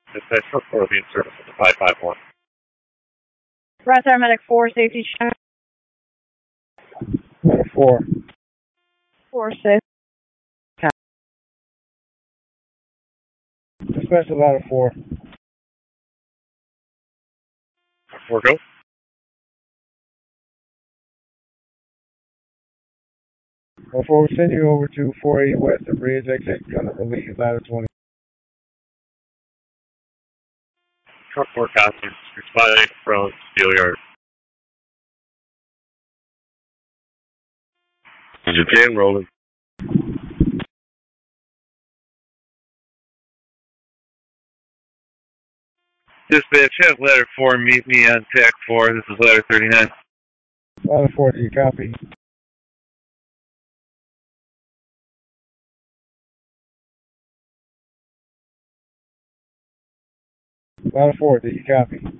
Dispatch truck 4 being service at the 551. Red Star Medic 4, safety check. 4. 4, 6. Dispatch a ladder 4. 4 go. Before we send you over to 480 West, the bridge exit, gonna release ladder 20. Truck 4 costumes, responding from Steel Yard. Engine jam rolling. Dispatch, have ladder 4 meet me on TAC 4. This is ladder 39. Ladder 4, do you copy? Ladder 4, do you copy?